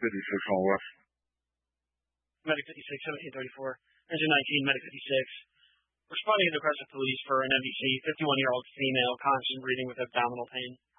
56 on West. Medic 56, 1734. Engine 19, Medic 56. Responding to the request of police for an MVC, 51-year-old female, constant breathing with abdominal pain.